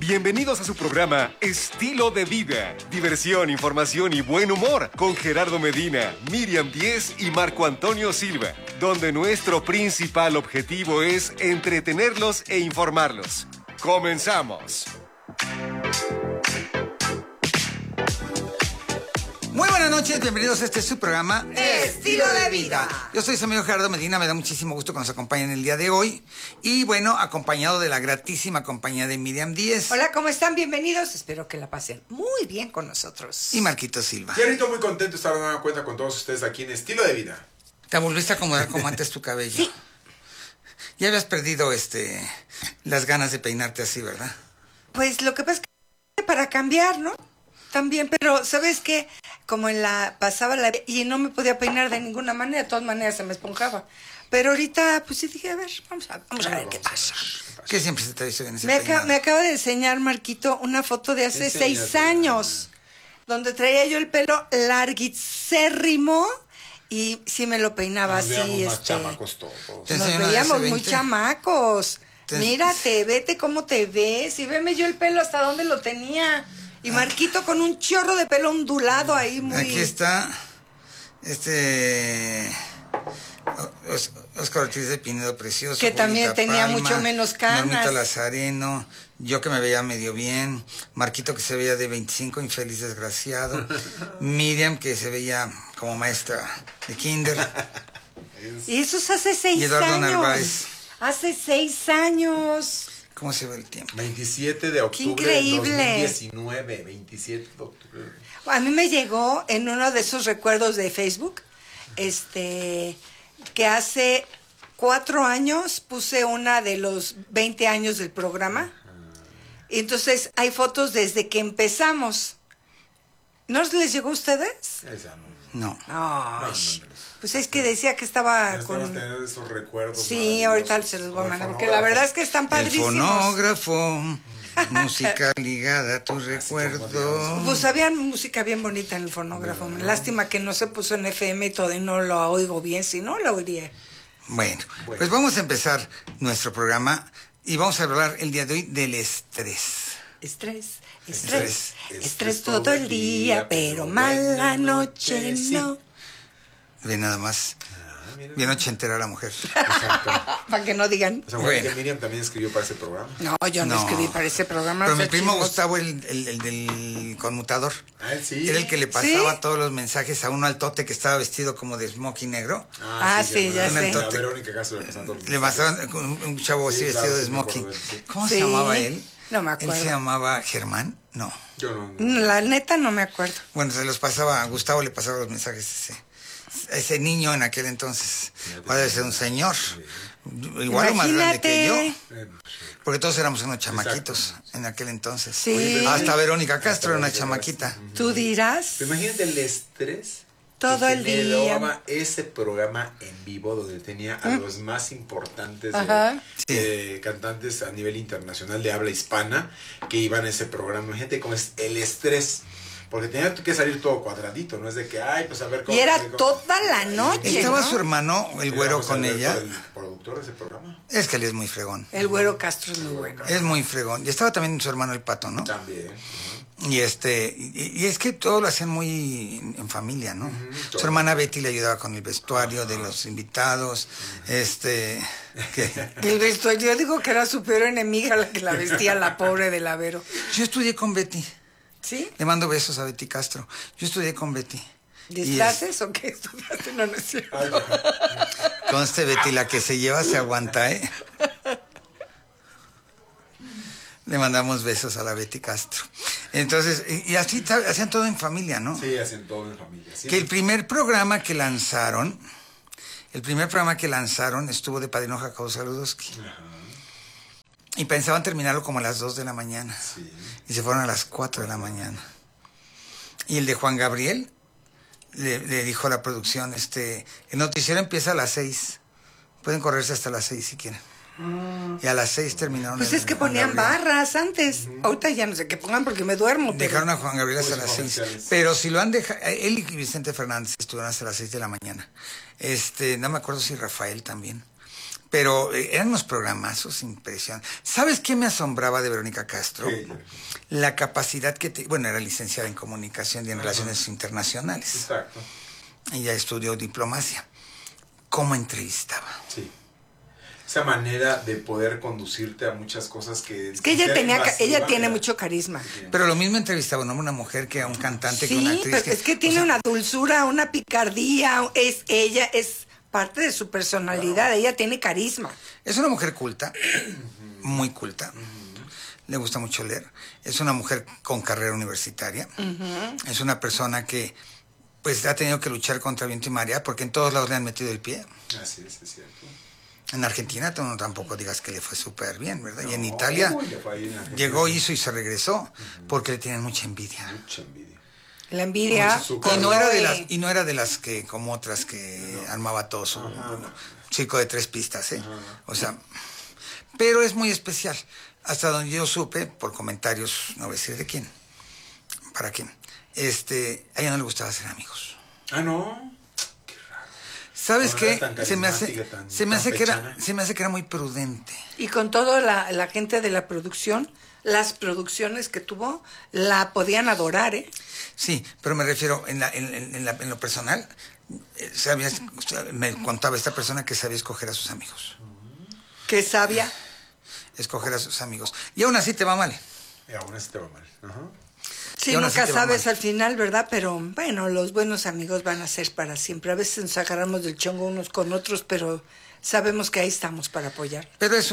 Bienvenidos a su programa Estilo de Vida. Diversión, información y buen humor con Gerardo Medina, Miriam Díez y Marco Antonio Silva, donde nuestro principal objetivo es entretenerlos e informarlos. ¡Comenzamos! Muy buenas noches, bienvenidos a este su programa Estilo de Vida. Yo soy su amigo Gerardo Medina, me da muchísimo gusto que nos acompañen el día de hoy. Y bueno, acompañado de la gratísima compañía de Miriam Díez. Hola, ¿cómo están? Bienvenidos. Espero que la pasen muy bien con nosotros. Y Marquito Silva. Gerardo, muy contento de estar dando cuenta con todos ustedes aquí en Estilo de Vida. Te volviste a acomodar como antes tu cabello. Sí. Ya habías perdido las ganas de peinarte así, ¿verdad? Pues lo que pasa es que para cambiar, ¿no? También, pero ¿sabes qué? Como pasaba y no me podía peinar de ninguna manera, de todas maneras se me esponjaba. Pero ahorita, pues sí dije, a ver, vamos a ver qué pasa. ¿Qué siempre se te ha visto bien ese peinado? Me acaba de enseñar, Marquito, una foto de hace 6 años, donde traía yo el pelo larguicérrimo y sí me lo peinaba así. Más chamacos todos. Nos veíamos muy chamacos. Mírate, vete cómo te ves. Y veme yo el pelo hasta dónde lo tenía. Y Marquito con un chorro de pelo ondulado ahí muy... Aquí está Oscar Ortiz de Pinedo, precioso. Que también Julita tenía Palma, mucho menos canas. Normita Lazareno, yo que me veía medio bien, Marquito que se veía de 25, infeliz desgraciado, Miriam que se veía como maestra de kinder. Y eso es hace 6 Y Eduardo años. Narváez. Hace 6 años. ¿Cómo se ve el tiempo? 27 de octubre increíble. de 2019. 27 de octubre. A mí me llegó en uno de esos recuerdos de Facebook, que hace 4 años puse una de los 20 años del programa. Y entonces hay fotos desde que empezamos. ¿No les llegó a ustedes? Esa no. No. Ay, pues es que decía que estaba con... Teniendo esos recuerdos. Sí, ahorita se los voy a mandar, porque la verdad es que están El padrísimos. fonógrafo, música ligada a tu recuerdo. Pues había música bien bonita en el fonógrafo. Lástima que no se puso en FM y todavía no lo oigo bien, si no lo oiría. Bueno, pues vamos a empezar nuestro programa y vamos a hablar el día de hoy del estrés. Estrés todo el día, pero mala noche no. Ve nada más. Bien ochentera la mujer. Exacto. Para que no digan. O sea, Bueno. que Miriam también escribió para ese programa. No, yo no escribí para ese programa. Pero mi fue primo chismoso. Gustavo, el del conmutador, Sí. era el que le pasaba ¿Sí? todos los mensajes a uno altote que estaba vestido como de smoking negro. Sí, ya sé. A Verónica Castro le pasaban todos los Le pasaban con un chavo así Sí, vestido claro, de sí me smoking. acuerdo, sí. ¿Cómo Sí. se llamaba él? No me acuerdo. Él se llamaba Germán. No. Yo no. La neta no me acuerdo. Bueno, se los pasaba, a Gustavo le pasaba los mensajes a ese niño en aquel entonces. Ahora debe ser un señor. Igual o más grande que yo. Porque todos éramos unos chamaquitos en aquel entonces. Sí. Hasta Verónica Castro era una chamaquita. ¿Tú dirás? Pero imagínate el estrés. Todo que el día. generaba ese programa en vivo donde tenía a los más importantes Ajá. cantantes a nivel internacional de habla hispana que iban a ese programa. Imagínate cómo es el estrés. Porque tenía que salir todo cuadradito, no es de que, ay, pues a ver cómo... Y era toda la noche, Estaba ¿no? su hermano, el güero, con ella. El productor de ese programa. Es que él es muy fregón. El güero Castro es muy bueno. Es muy fregón. Y estaba también su hermano el Pato, ¿no? También. Y y es que todo lo hacían muy en familia, ¿no? Su hermana Betty le ayudaba con el vestuario de los invitados. Que El vestuario, yo digo que era su peor enemiga la que la vestía, la pobre de la Vero. yo estudié con Betty. ¿Sí? Le mando besos a Betty Castro. Yo estudié con Betty. ¿Disfraces o qué estudiaste? No, no es cierto. Conste, Betty, la que se lleva se aguanta, ¿eh? Le mandamos besos a la Betty Castro. Entonces, y así hacían todo en familia, ¿no? Sí, hacen todo en familia. Sí. Que el primer programa que lanzaron estuvo de padrino Jacobo Saludowski. Y pensaban terminarlo como a las 2 de la mañana. Sí. Y se fueron a las 4 de la mañana. Y el de Juan Gabriel le dijo a la producción, el noticiero empieza a las 6. Pueden correrse hasta las 6 si quieren. Y a las 6 terminaron. Pues el es que de Juan ponían Gabriel. barras antes. Ahorita ya no sé qué pongan porque me duermo. pero- Dejaron a Juan Gabriel hasta Pues, las 6. comerciales. Pero si lo han dejado, él y Vicente Fernández estuvieron hasta las 6 de la mañana. No me acuerdo si Rafael también. Pero eran unos programazos impresionantes. ¿Sabes qué me asombraba de Verónica Castro? Sí. La capacidad que... Bueno, era licenciada en comunicación y en relaciones internacionales. Exacto. Ella estudió diplomacia. ¿Cómo entrevistaba? Sí. Esa manera de poder conducirte a muchas cosas que... Es que ella tiene mucho carisma. Pero lo mismo entrevistaba una mujer que a un cantante, que a Sí, una actriz. pero es que tiene una dulzura, una picardía. Ella es parte de su personalidad. Ella tiene carisma. Es una mujer culta, muy culta. Le gusta mucho leer. Es una mujer con carrera universitaria. Es una persona que pues ha tenido que luchar contra viento y marea porque en todos lados le han metido el pie. Así es cierto. En Argentina tú no tampoco digas que le fue súper bien, ¿verdad? Y en No, Italia le fue ahí en Argentina. llegó, hizo y se regresó porque le tienen mucha envidia. Mucha envidia. La envidia. Mucho Y no era de corroe. las que, como otras que armaba todo su circo de 3 pistas, ¿eh? O sea, pero es muy especial. Hasta donde yo supe, por comentarios, no voy a decir de quién, para quién, a ella no le gustaba hacer amigos. Ah, no. ¿Sabes No qué? era tan Se me hace carismática, se me tan hace que era pechana. se me hace que era muy prudente. Y con toda la gente de la producción, las producciones que tuvo, la podían adorar, ¿eh? Sí, pero me refiero en lo personal, me contaba esta persona que sabía escoger a sus amigos. Qué sabia. Escoger a sus amigos. Y aún así te va mal. Y aún así te va mal. Ajá. Sí, Y aún así nunca te va sabes mal. al final, ¿verdad? Pero bueno, los buenos amigos van a ser para siempre. A veces nos agarramos del chongo unos con otros, pero sabemos que ahí estamos para apoyar. Pero es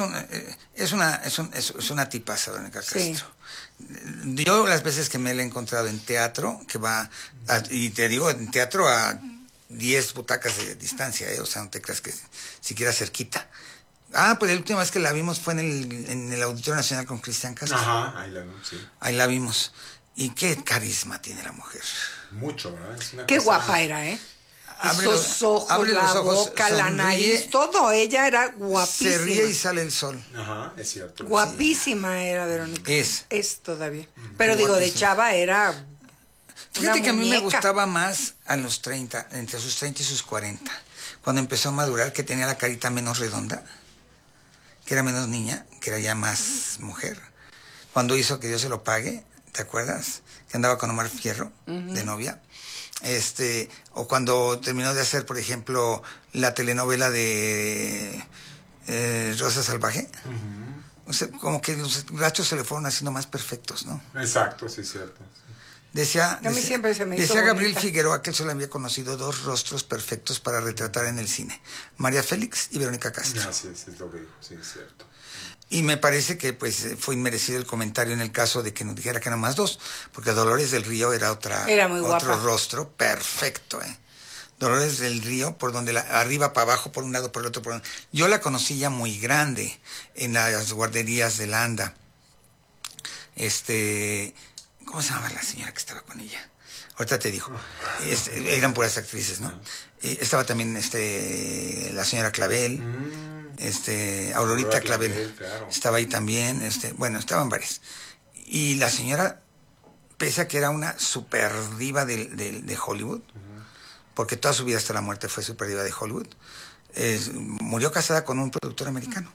una tipaza, Verónica Castro. Sí. Yo las veces que me la he encontrado en teatro, y te digo, en teatro a 10 butacas de distancia, o sea, no te creas que siquiera cerquita. Pues la última vez que la vimos fue en el Auditorio Nacional con Cristian Castro. Ajá, ahí la vemos, sí. Ahí la vimos. Y qué carisma tiene la mujer. Mucho, ¿verdad? Es una Qué cosa- guapa era, ¿eh? Abre Esos ojos, abre la los ojos, boca, la sonríe, nariz, todo. Ella era guapísima. Se ríe y sale el sol. Ajá, es cierto. Guapísima era Verónica. Es. Es todavía. Pero digo, de chava era Fíjate una que a mí me muñeca. gustaba más a los 30, entre sus 30 y sus 40, cuando empezó a madurar, que tenía la carita menos redonda, que era menos niña, que era ya más mujer. Cuando hizo Que Dios se lo pague, ¿te acuerdas? Que andaba con Omar Fierro, de novia. O cuando terminó de hacer, por ejemplo, la telenovela de Rosa Salvaje. O sea, como que los gachos se le fueron haciendo más perfectos, ¿no? Exacto, sí, es cierto. Decía siempre se me hizo decía Gabriel bonita. Figueroa que él solo había conocido 2 rostros perfectos para retratar en el cine: María Félix y Verónica Castro. Así es lo que dijo, sí, es cierto. Y me parece que pues fue inmerecido el comentario en el caso de que nos dijera que eran más 2, porque Dolores del Río era Era muy otro guapa. rostro perfecto, Dolores del Río, por donde arriba para abajo, por un lado, por el otro, yo la conocí ya muy grande en las guarderías de Landa. ¿Cómo se llamaba la señora que estaba con ella? Ahorita te digo. Eran puras actrices, ¿no? Estaba también la señora Clavel, Aurorita Aurora Clavel, Clavel, claro. estaba ahí también, bueno, estaban varias. Y la señora, pese a que era una super diva de Hollywood, porque toda su vida hasta la muerte fue super diva de Hollywood, murió casada con un productor americano.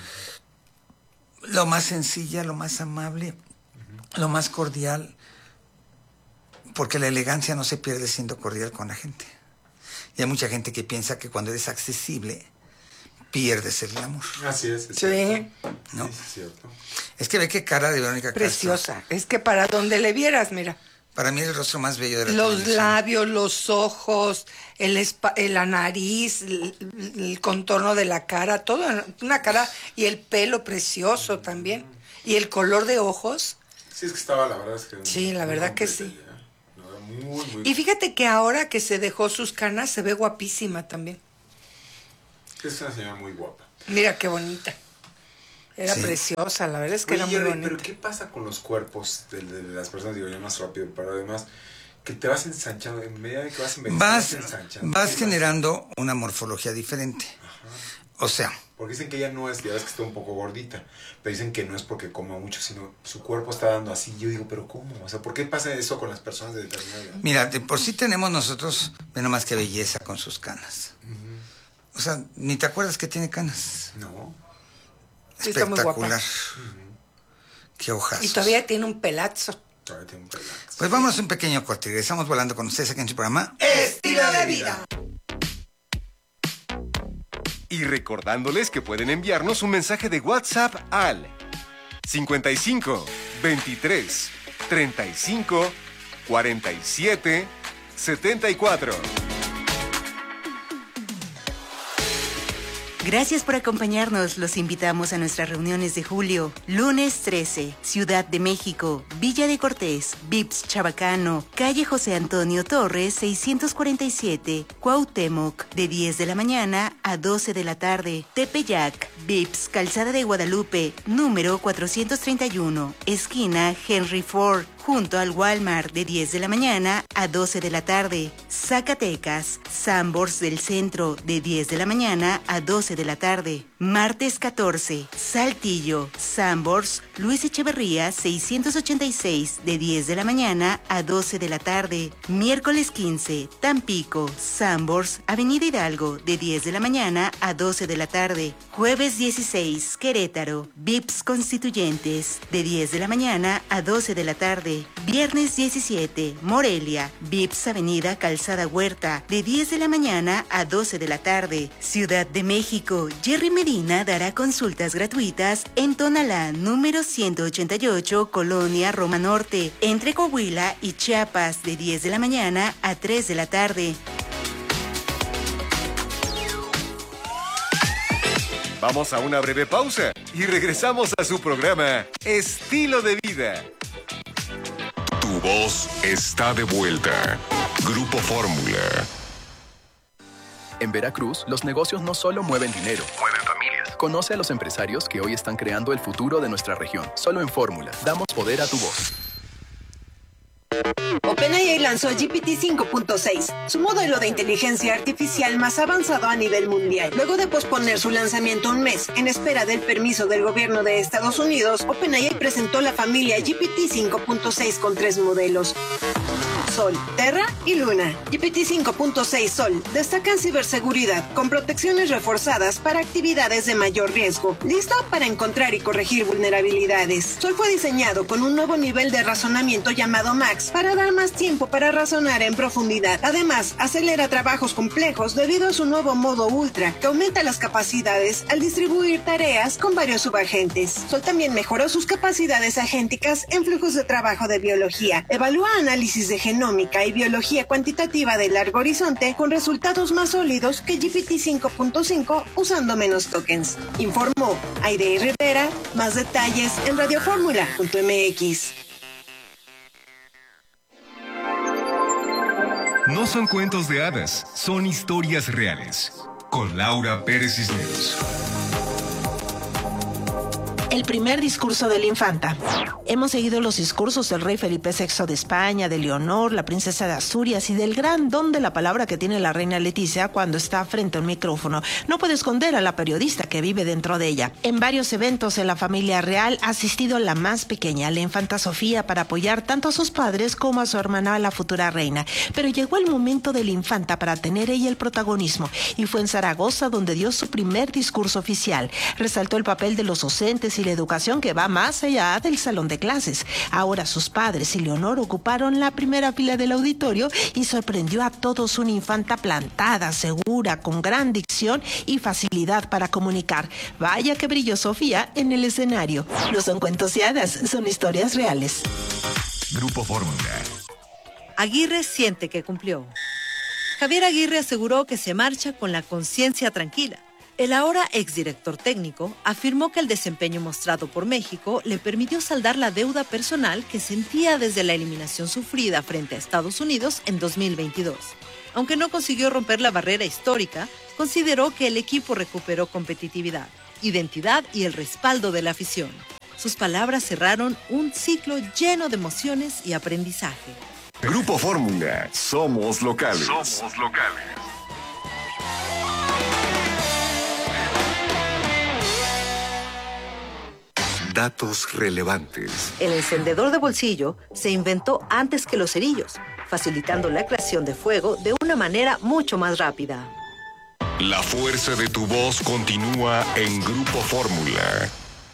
Lo más sencilla, lo más amable, lo más cordial, porque la elegancia no se pierde siendo cordial con la gente. Y hay mucha gente que piensa que cuando eres accesible, pierdes el glamour. Así es Sí, cierto. ¿no? Sí, es cierto. Es que ve qué cara de Verónica Castro. preciosa. Es que para donde le vieras, mira. Para mí es el rostro más bello de la Los televisión. labios, los ojos, la nariz, el contorno de la cara, todo, una cara, y el pelo precioso también. Y el color de ojos. Sí, es que estaba, la verdad es que... Sí, la muy verdad que completa sí. ya. No, era muy... Y fíjate que ahora que se dejó sus canas, se ve guapísima también. Es una señora muy guapa. Mira qué bonita. Era Sí. preciosa, la verdad es que Oye, era muy Jerry, bonita. pero ¿qué pasa con los cuerpos de las personas? Digo, ya más rápido, pero además, que te vas ensanchando, en medida de que vas envejeciendo, Vas, te ensanchando. vas ¿Qué pasa? generando una morfología diferente. O sea, Porque dicen que ella no es, ya ves que está un poco gordita, pero dicen que no es porque coma mucho, sino su cuerpo está dando así. Yo digo, ¿pero cómo? O sea, ¿por qué pasa eso con las personas de determinada edad? mira, de por sí tenemos nosotros, ve nomás que belleza con sus canas. O sea, ni te acuerdas que tiene canas. No. Sí, está muy guapa. Espectacular. Qué ojazos. Y todavía tiene un pelazo. Todavía tiene un pelazo. Pues vámonos a un pequeño corte. Regresamos volando con ustedes aquí en su programa Estilo de vida. Y recordándoles que pueden enviarnos un mensaje de WhatsApp al 55 23 35 47 74. Gracias por acompañarnos. Los invitamos a nuestras reuniones de julio. Lunes 13, Ciudad de México, Villa de Cortés, Vips Chabacano, calle José Antonio Torres, 647, Cuauhtémoc, de 10 de la mañana a 12 de la tarde. Tepeyac, Vips Calzada de Guadalupe, número 431, esquina Henry Ford, junto al Walmart, de 10 de la mañana a 12 de la tarde. Zacatecas, Sanborns del Centro, de 10 de la mañana a 12 de la tarde. Martes 14, Saltillo, Sanborns, Luis Echeverría, 686, de 10 de la mañana a 12 de la tarde. Miércoles 15, Tampico, Sanborns, Avenida Hidalgo, de 10 de la mañana a 12 de la tarde. Jueves 16, Querétaro, Vips Constituyentes, de 10 de la mañana a 12 de la tarde. Viernes 17, Morelia, Vips Avenida Calzada Huerta, de 10 de la mañana a 12 de la tarde. Ciudad de México, Jerry Medina dará consultas gratuitas en Tonalá, número 188, Colonia Roma Norte, entre Coahuila y Chiapas, de 10 de la mañana a 3 de la tarde. Vamos a una breve pausa y regresamos a su programa Estilo de Vida. Tu voz está de vuelta. Grupo Fórmula. En Veracruz, los negocios no solo mueven dinero, mueven familias. Conoce a los empresarios que hoy están creando el futuro de nuestra región. Solo en Fórmula, damos poder a tu voz. OpenAI lanzó GPT 5.6, su modelo de inteligencia artificial más avanzado a nivel mundial. Luego de posponer su lanzamiento un mes en espera del permiso del gobierno de Estados Unidos, OpenAI presentó la familia GPT 5.6 con 3 modelos: Sol, Terra y Luna. GPT 5.6 Sol destaca en ciberseguridad con protecciones reforzadas para actividades de mayor riesgo, listo para encontrar y corregir vulnerabilidades. Sol fue diseñado con un nuevo nivel de razonamiento llamado Max para dar más tiempo para razonar en profundidad. Además, acelera trabajos complejos debido a su nuevo modo Ultra, que aumenta las capacidades al distribuir tareas con varios subagentes. Sol también mejoró sus capacidades agénticas en flujos de trabajo de biología. Evalúa análisis de genómica y biología cuantitativa de largo horizonte con resultados más sólidos que GPT 5.5 usando menos tokens. Informó Aide Rivera. Más detalles en radioformula.mx. No son cuentos de hadas, son historias reales. Con Laura Pérez Cisneros. El primer discurso de la infanta. Hemos seguido los discursos del rey Felipe VI de España, de Leonor, la princesa de Asturias y del gran don de la palabra que tiene la reina Leticia cuando está frente a un micrófono. No puede esconder a la periodista que vive dentro de ella. En varios eventos en la familia real ha asistido la más pequeña, la infanta Sofía, para apoyar tanto a sus padres como a su hermana, la futura reina. Pero llegó el momento de la infanta para tener ella el protagonismo, y fue en Zaragoza donde dio su primer discurso oficial. Resaltó el papel de los docentes y la educación que va más allá del salón de clases. Ahora sus padres y Leonor ocuparon la primera fila del auditorio y sorprendió a todos una infanta plantada, segura, con gran dicción y facilidad para comunicar. Vaya que brilló Sofía en el escenario. No son cuentos y hadas, son historias reales. Grupo Fórmula. Aguirre siente que cumplió. Javier Aguirre aseguró que se marcha con la conciencia tranquila. El ahora exdirector técnico afirmó que el desempeño mostrado por México le permitió saldar la deuda personal que sentía desde la eliminación sufrida frente a Estados Unidos en 2022. Aunque no consiguió romper la barrera histórica, consideró que el equipo recuperó competitividad, identidad y el respaldo de la afición. Sus palabras cerraron un ciclo lleno de emociones y aprendizaje. Grupo Fórmula. Somos locales. Somos locales. Datos relevantes. El encendedor de bolsillo se inventó antes que los cerillos, facilitando la creación de fuego de una manera mucho más rápida. La fuerza de tu voz continúa en Grupo Fórmula.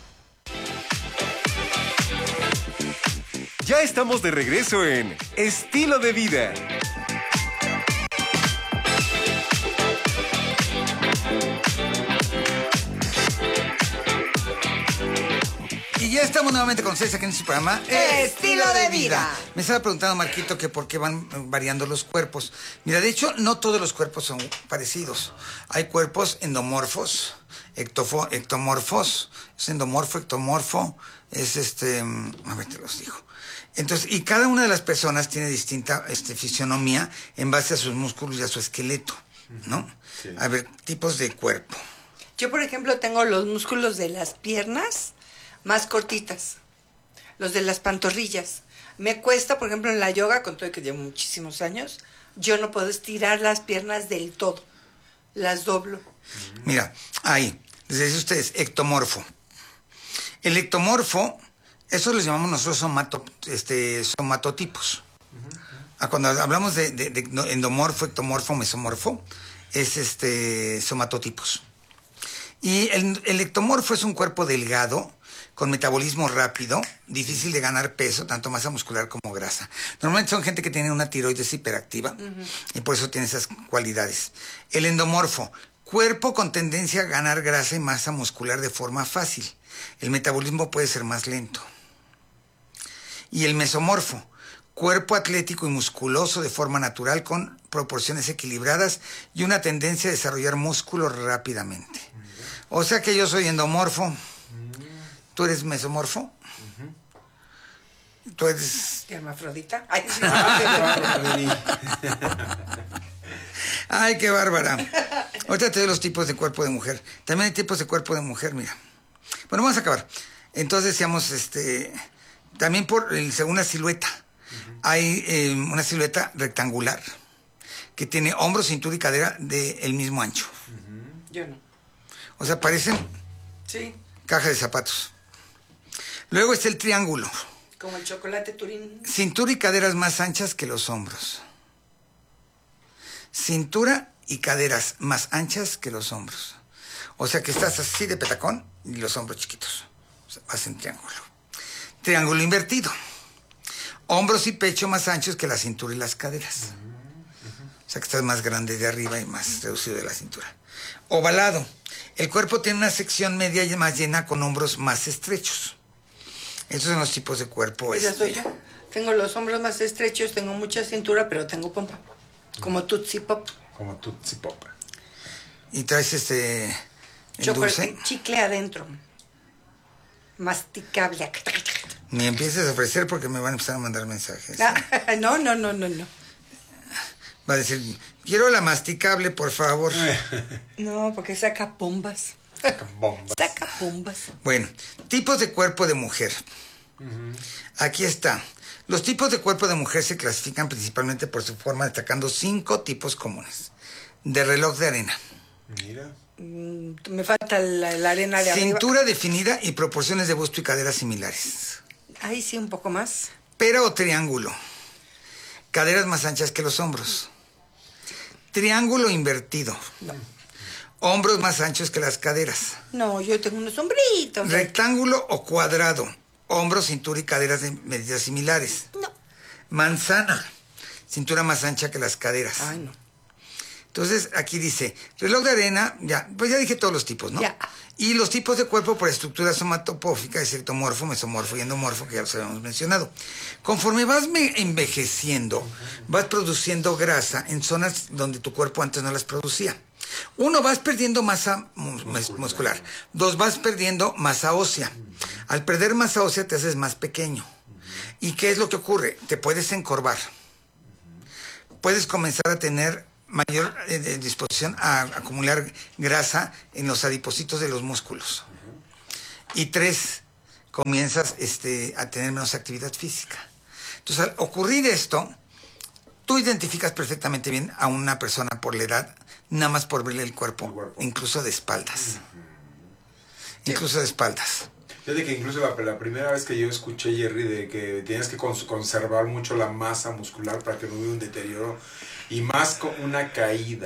Ya estamos de regreso en Estilo de Vida. Y ya estamos nuevamente con ustedes aquí en su programa Estilo de Vida. Me estaba preguntando Marquito que por qué van variando los cuerpos. Mira, de hecho, no todos los cuerpos son parecidos. Hay cuerpos endomorfos, ectomorfos, es endomorfo, ectomorfo, es a ver, te los digo. Entonces, y cada una de las personas tiene distinta fisionomía en base a sus músculos y a su esqueleto, ¿no? Sí. A ver, tipos de cuerpo. Yo, por ejemplo, tengo los músculos de las piernas más cortitas, los de las pantorrillas. Me cuesta, por ejemplo, en la yoga, con todo que llevo muchísimos años, yo no puedo estirar las piernas del todo, las doblo. Mira, ahí, les decía ustedes, ectomorfo. El ectomorfo, eso los llamamos nosotros somatotipos. Cuando hablamos de endomorfo, ectomorfo, mesomorfo, es somatotipos. Y el ectomorfo es un cuerpo delgado, con metabolismo rápido, difícil de ganar peso, tanto masa muscular como grasa. Normalmente son gente que tiene una tiroides hiperactiva y por eso tiene esas cualidades. El endomorfo, cuerpo con tendencia a ganar grasa y masa muscular de forma fácil. El metabolismo puede ser más lento. Y el mesomorfo, cuerpo atlético y musculoso de forma natural con proporciones equilibradas y una tendencia a desarrollar músculo rápidamente. O sea que yo soy endomorfo. ¿Tú eres mesomorfo? ¿Tú eres hermafrodita? Ay, Ay, qué bárbara. Ahorita te doy los tipos de cuerpo de mujer. También hay tipos de cuerpo de mujer, mira. Bueno, vamos a acabar. Entonces decíamos, también según la silueta. Hay una silueta rectangular que tiene hombro, cintura y cadera del mismo ancho. Yo no. O sea, parecen caja de zapatos. Luego está el triángulo. Como el chocolate Turín. Cintura y caderas más anchas que los hombros. Cintura y caderas más anchas que los hombros. O sea que estás así de petacón y los hombros chiquitos. O sea, vas en triángulo. Triángulo invertido. Hombros y pecho más anchos que la cintura y las caderas. O sea que estás más grande de arriba y más reducido de la cintura. Ovalado. El cuerpo tiene una sección media y más llena con hombros más estrechos. Esos son los tipos de cuerpo. Esa soy yo. Tengo los hombros más estrechos, tengo mucha cintura, pero tengo pompa. Como Tootsie Pop. Como Tootsie Pop. ¿Y traes dulce? Chicle adentro. Masticable. Ni empieces a ofrecer porque me van a empezar a mandar mensajes. No. Va a decir, quiero la masticable, por favor. No, porque saca bombas. Saca bombas. Bueno, tipos de cuerpo de mujer. Aquí está. Los tipos de cuerpo de mujer se clasifican principalmente por su forma, destacando 5 tipos comunes. De reloj de arena. Mira. Me falta la arena de arriba. Cintura definida y proporciones de busto y cadera similares. Ahí sí, un poco más. Pera o triángulo. Caderas más anchas que los hombros. Triángulo invertido. No. Hombros más anchos que las caderas. No, yo tengo unos hombritos. Rectángulo o cuadrado. Hombros, cintura y caderas de medidas similares. No. Manzana. Cintura más ancha que las caderas. Ay, no. Entonces, aquí dice, reloj de arena, pues ya dije todos los tipos, ¿no? Ya. Y los tipos de cuerpo por estructura somatopófica, es ectomorfo, mesomorfo y endomorfo, que ya los habíamos mencionado. Conforme vas envejeciendo, vas produciendo grasa en zonas donde tu cuerpo antes no las producía. 1, vas perdiendo masa muscular. 2, vas perdiendo masa ósea. Al perder masa ósea te haces más pequeño. ¿Y qué es lo que ocurre? Te puedes encorvar. Puedes comenzar a tener mayor disposición a acumular grasa en los adipocitos de los músculos. Y 3, comienzas a tener menos actividad física. Entonces, al ocurrir esto, tú identificas perfectamente bien a una persona por la edad, nada más por verle el cuerpo. Incluso de espaldas. Incluso de espaldas. Fíjate que incluso la primera vez que yo escuché, Jerry, de que tienes que conservar mucho la masa muscular para que no hubiera un deterioro y más con una caída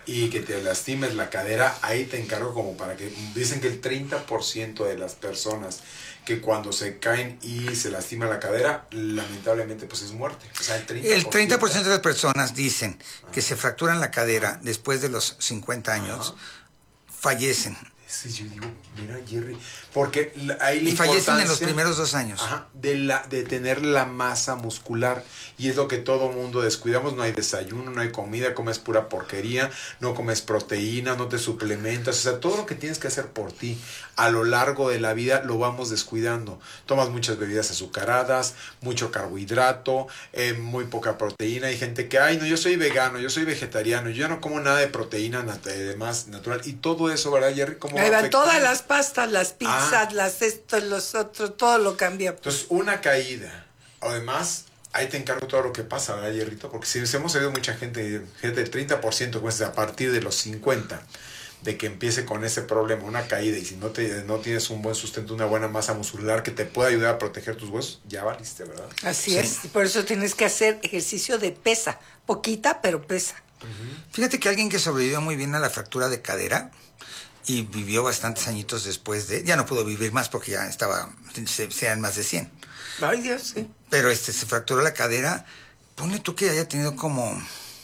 y que te lastimes la cadera, ahí te encargo como para que... Dicen que el 30% de las personas que cuando se caen y se lastima la cadera, lamentablemente pues es muerte. O sea, el 30% de las personas dicen que se fracturan la cadera después de los 50 años, fallecen. Sí, yo digo, mira, Jerry, porque hay la y fallecen en los primeros 2 años. De tener la masa muscular, y es lo que todo mundo descuidamos. No hay desayuno, no hay comida, comes pura porquería, no comes proteína, no te suplementas, o sea, todo lo que tienes que hacer por ti a lo largo de la vida lo vamos descuidando. Tomas muchas bebidas azucaradas, mucho carbohidrato, muy poca proteína. Hay gente que, ay, no, yo soy vegano, yo soy vegetariano, yo no como nada de proteína más natural, y todo eso, ¿verdad, Jerry? ¿Cómo ahí van todas las pastas, las pizzas, las esto, los otros, todo lo cambia. Entonces, una caída. Además, ahí te encargo todo lo que pasa, ¿verdad, Jerrito? Porque si hemos oído mucha gente del 30%, pues a partir de los 50, de que empiece con ese problema, una caída, y si no tienes un buen sustento, una buena masa muscular que te pueda ayudar a proteger tus huesos, ya valiste, ¿verdad? Así es, y por eso tienes que hacer ejercicio de pesa, poquita, pero pesa. Fíjate que alguien que sobrevivió muy bien a la fractura de cadera y vivió bastantes añitos después ya no pudo vivir más porque ya sean más de 100. Ay, Dios, sí. Pero se fracturó la cadera, ponle tú que haya tenido como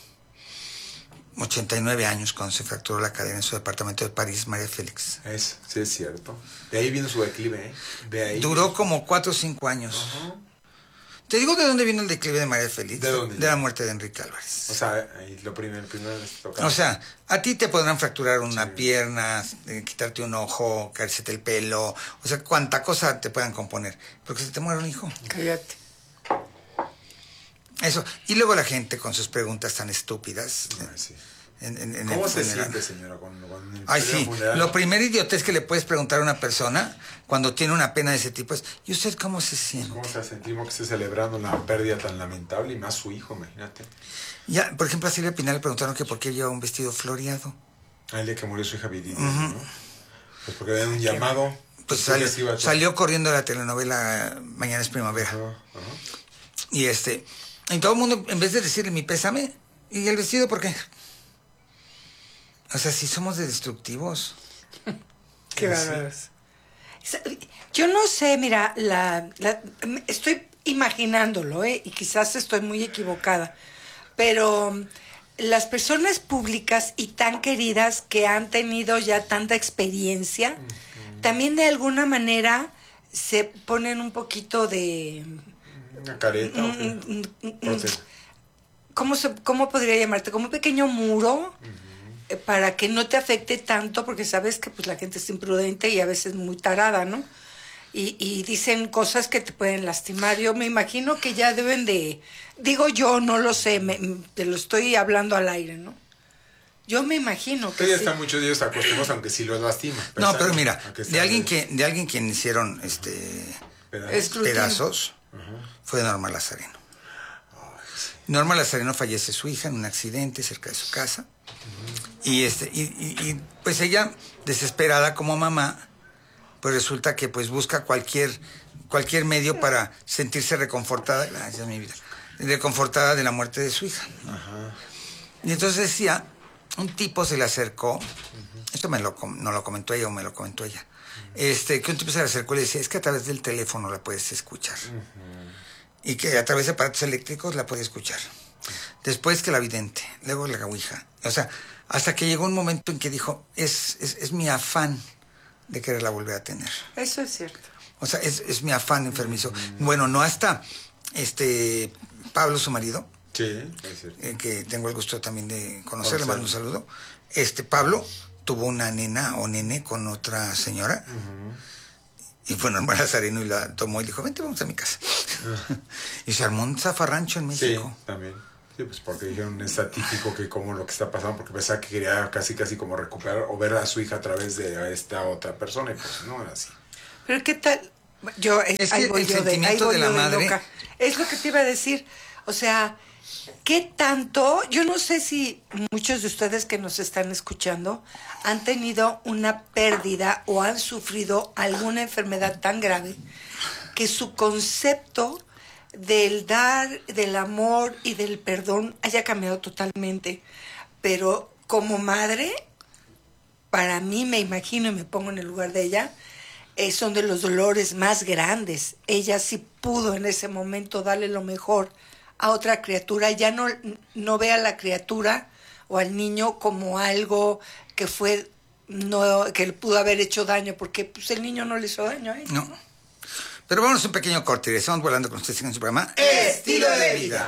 89 años cuando se fracturó la cadera en su departamento de París, María Félix. Sí, es cierto. De ahí viene su declive, ¿eh? De ahí duró como 4 o 5 años. Uh-huh. ¿Te digo de dónde vino el declive de María Félix? ¿De dónde? De la muerte de Enrique Álvarez. O sea, lo primero o sea, a ti te podrán fracturar una pierna, quitarte un ojo, caerse el pelo, o sea, cuánta cosa te puedan componer. Porque se te muere un hijo. Cállate. Eso. Y luego la gente con sus preguntas tan estúpidas. Sí. ¿Cómo se siente, señora? Ay, sí. Lo primer idiotez que le puedes preguntar a una persona cuando tiene una pena de ese tipo es, ¿y usted cómo se siente? ¿Cómo se sentimos que esté celebrando una pérdida tan lamentable y más su hijo, imagínate? Ya, por ejemplo, a Silvia Pinal le preguntaron que por qué lleva un vestido floreado. El día que murió su hija Vidita, ¿no? Pues porque había un llamado. Pues salió corriendo de la telenovela Mañana es Primavera. Y y todo el mundo, en vez de decirle mi pésame, ¿y el vestido por qué? O sea, sí somos de destructivos. Qué bárbaros. Yo no sé, mira, estoy imaginándolo, y quizás estoy muy equivocada, pero las personas públicas y tan queridas que han tenido ya tanta experiencia, también de alguna manera se ponen un poquito de... ¿Una careta? ¿Cómo podría llamarte? Como un pequeño muro para que no te afecte tanto, porque sabes que pues la gente es imprudente y a veces muy tarada, ¿no? Y dicen cosas que te pueden lastimar. Yo me imagino que ya deben de... Digo yo, no lo sé, te lo estoy hablando al aire, ¿no? Yo me imagino que ya están muchos de ellos acostumbrados, aunque sí los lastima. No, pero mira, de alguien que hicieron pedazos, fue Norma Lazareno. Norma Lazareno fallece su hija en un accidente cerca de su casa. Y pues ella, desesperada como mamá, pues resulta que pues busca cualquier medio para sentirse reconfortada. Gracias, mi vida. Reconfortada de la muerte de su hija. Y entonces decía, un tipo se le acercó, esto no lo comentó ella o me lo comentó ella, que un tipo se le acercó y le decía, es que a través del teléfono la puedes escuchar. Y que a través de aparatos eléctricos la puede escuchar. Después que la vidente, luego la ouija. O sea, hasta que llegó un momento en que dijo, es mi afán de quererla volver a tener. Eso es cierto. O sea, es mi afán enfermizo. Bueno, no hasta Pablo, su marido, sí, es cierto. Que tengo el gusto también de conocerle, mando un saludo. Pablo tuvo una nena o nene con otra señora. Y fue Norma Lazareno y la tomó y dijo, vente, vamos a mi casa. Y se armó un zafarrancho en México. Sí, también. Sí, pues porque dijeron, es atípico que como lo que está pasando, porque pensaba que quería casi como recuperar o ver a su hija a través de esta otra persona, y pues no era así. Pero ¿qué tal? Es que el sentimiento de la madre... Es lo que te iba a decir. O sea, ¿qué tanto? Yo no sé si muchos de ustedes que nos están escuchando han tenido una pérdida o han sufrido alguna enfermedad tan grave que su concepto del dar, del amor y del perdón haya cambiado totalmente. Pero como madre, para mí, me imagino y me pongo en el lugar de ella, son de los dolores más grandes. Ella sí pudo en ese momento darle lo mejor a otra criatura. Ya no ve a la criatura o al niño como algo que que le pudo haber hecho daño, porque pues, el niño no le hizo daño a ella. No. Pero vamos a un pequeño corte y estamos volando con ustedes en su programa Estilo de Vida.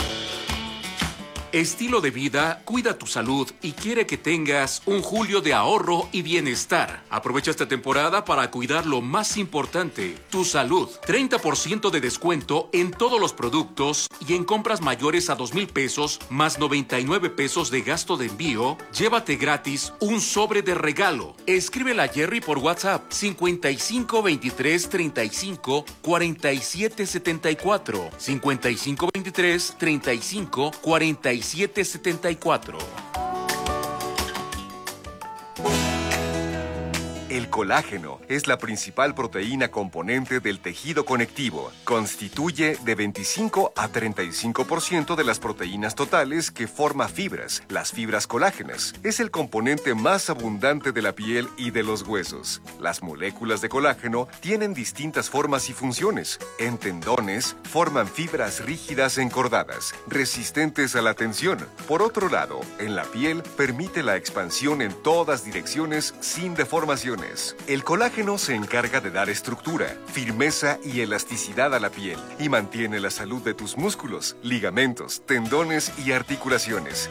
Estilo de Vida cuida tu salud y quiere que tengas un julio de ahorro y bienestar. Aprovecha esta temporada para cuidar lo más importante, tu salud. 30% de descuento en todos los productos y en compras mayores a 2,000 pesos más 99 pesos de gasto de envío, llévate gratis un sobre de regalo. Escríbele a Jerry por WhatsApp 55 23 35 47 74 55 23 35 47 774. El colágeno es la principal proteína componente del tejido conectivo. Constituye de 25 a 35% de las proteínas totales que forma fibras, las fibras colágenas. Es el componente más abundante de la piel y de los huesos. Las moléculas de colágeno tienen distintas formas y funciones. En tendones, forman fibras rígidas encordadas, resistentes a la tensión. Por otro lado, en la piel, permite la expansión en todas direcciones sin deformaciones. El colágeno se encarga de dar estructura, firmeza y elasticidad a la piel y mantiene la salud de tus músculos, ligamentos, tendones y articulaciones.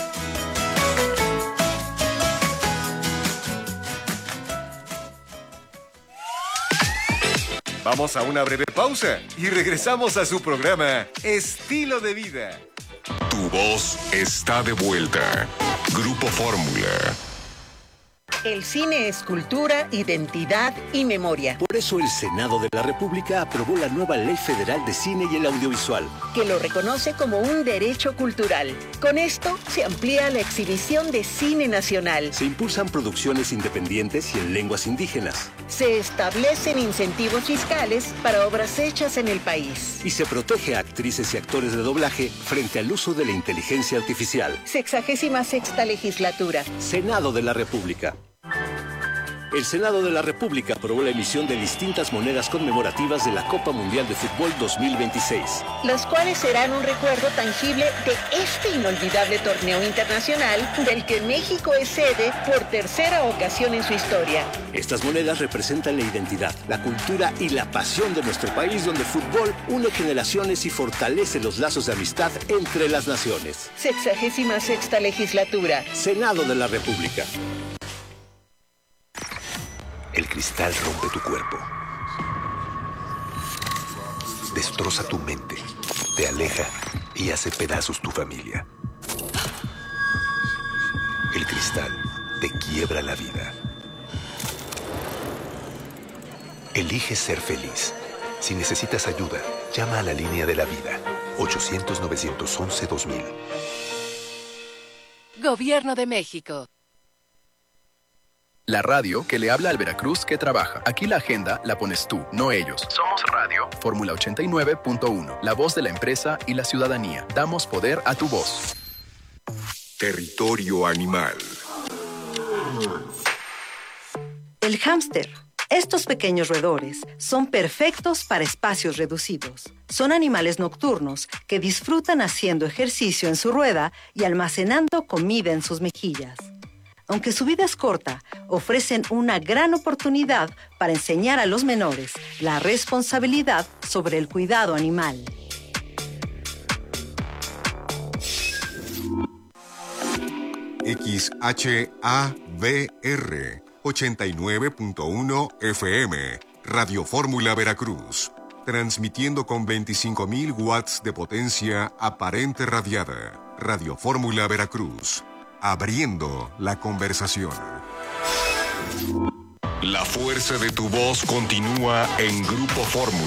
Vamos a una breve pausa y regresamos a su programa Estilo de Vida. Tu voz está de vuelta. Grupo Fórmula. El cine es cultura, identidad y memoria. Por eso el Senado de la República aprobó la nueva Ley Federal de Cine y el Audiovisual, que lo reconoce como un derecho cultural. Con esto se amplía la exhibición de cine nacional. Se impulsan producciones independientes y en lenguas indígenas. Se establecen incentivos fiscales para obras hechas en el país. Y se protege a actrices y actores de doblaje frente al uso de la inteligencia artificial. 66ª legislatura. Senado de la República. El Senado de la República aprobó la emisión de distintas monedas conmemorativas de la Copa Mundial de Fútbol 2026. Las cuales serán un recuerdo tangible de este inolvidable torneo internacional del que México es sede por tercera ocasión en su historia. Estas monedas representan la identidad, la cultura y la pasión de nuestro país, donde el fútbol une generaciones y fortalece los lazos de amistad entre las naciones. 66ª legislatura. Senado de la República. El cristal rompe tu cuerpo, destroza tu mente, te aleja y hace pedazos tu familia. El cristal te quiebra la vida. Elige ser feliz. Si necesitas ayuda, llama a la línea de la vida, 800-911-2000. Gobierno de México. La radio que le habla al Veracruz que trabaja. Aquí la agenda la pones tú, no ellos. Somos Radio. Fórmula 89.1. La voz de la empresa y la ciudadanía. Damos poder a tu voz. Territorio animal. El hámster. Estos pequeños roedores son perfectos para espacios reducidos. Son animales nocturnos que disfrutan haciendo ejercicio en su rueda y almacenando comida en sus mejillas. Aunque su vida es corta, ofrecen una gran oportunidad para enseñar a los menores la responsabilidad sobre el cuidado animal. XHAVR 89.1 FM, Radio Fórmula Veracruz, transmitiendo con 25.000 watts de potencia aparente radiada. Radio Fórmula Veracruz, abriendo la conversación. La fuerza de tu voz continúa en Grupo Fórmula.